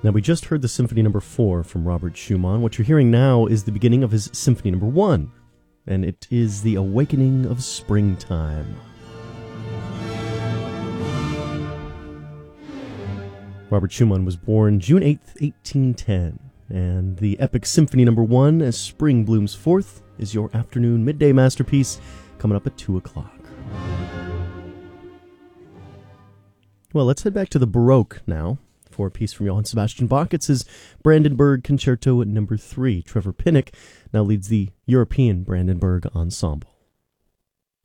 Now, we just heard the Symphony Number 4 from Robert Schumann. What you're hearing now is the beginning of his Symphony Number 1, and it is the awakening of springtime. Robert Schumann was born June 8th, 1810, and the epic Symphony Number 1, As Spring Blooms Forth, is your afternoon midday masterpiece, coming up at 2 o'clock. Well, let's head back to the Baroque now for a piece from Johann Sebastian Bach. It's his Brandenburg Concerto Number 3. Trevor Pinnock now leads the European Brandenburg Ensemble.